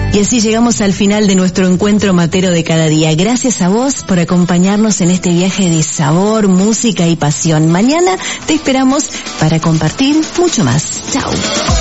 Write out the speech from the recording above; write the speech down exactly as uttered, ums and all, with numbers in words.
Y así llegamos al final de nuestro encuentro matero de cada día. Gracias a vos por acompañarnos en este viaje de sabor, música y pasión. Mañana te esperamos para compartir mucho más. Chao.